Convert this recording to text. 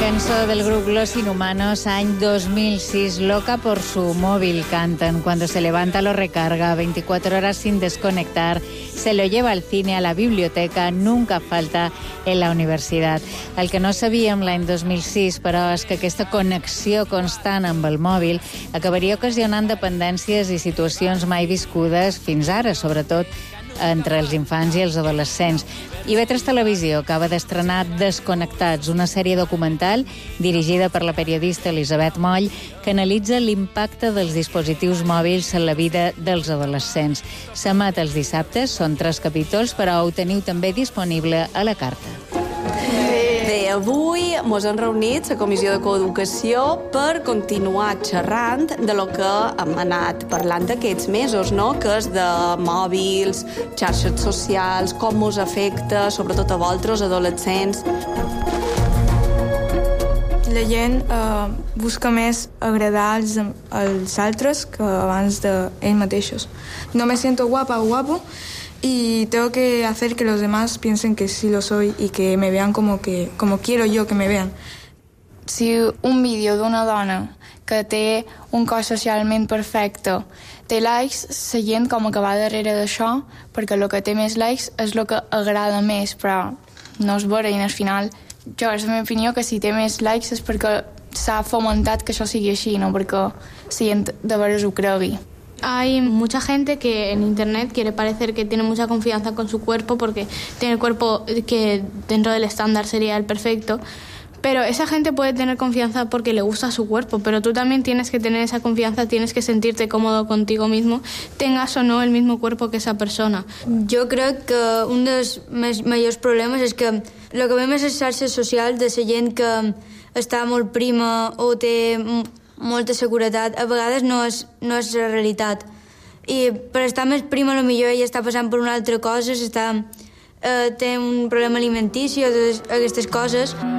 cançó del grup Los Inhumanos, año 2006, Loca por su móvil, cantan. Cuando se levanta lo recarga, 24 horas sin desconectar, se lo lleva al cine, a la biblioteca, nunca falta en la universitat. El que no sabíem l'any 2006, però, és que aquesta connexió constant amb el mòbil acabaria ocasionant dependències i situacions mai viscudes fins ara, sobretot entre els infants i els adolescents. IB3 Televisió acaba d'estrenar Desconnectats, una sèrie documental dirigida per la periodista Elisabet Moll que analitza l'impacte dels dispositius mòbils en la vida dels adolescents. S'emet els dissabtes, són 3 capítols, però ho teniu també disponible a la carta. Bé, avui ens hem reunit a la Comissió de Coeducació per continuar xerrant de lo que hem anat parlant aquests mesos, no? Que és de mòbils, xarxes socials, com ens afecta, sobretot a vosaltres, adolescents. La gent busca més agradar als altres que abans d'ells mateixos. No me siento guapa o guapo y tengo que hacer que los demás piensen que sí lo soy y que me vean como quiero yo que me vean. Si un vídeo d'una dona que té un cos socialment perfecte té likes, la gent com que va darrere d'això, perquè el que té més likes és el que agrada més, però no és vera, i al final, jo, és la meva opinió, que si té més likes és perquè s'ha fomentat que això sigui així, no perquè la gent de veres ho cregui. Hay mucha gente que en internet quiere parecer que tiene mucha confianza con su cuerpo porque tiene el cuerpo que dentro del estándar sería el perfecto, pero esa gente puede tener confianza porque le gusta su cuerpo, pero tú también tienes que tener esa confianza, tienes que sentirte cómodo contigo mismo, tengas o no el mismo cuerpo que esa persona. Jo crec que un dels majors problemes és que el que veiem és les xarxes socials de la gent que està molt prima o té molta seguretat, a vegades no és la realitat. I per estar més prima, potser ella està passant per una altra cosa, té un problema alimentici o aquestes coses.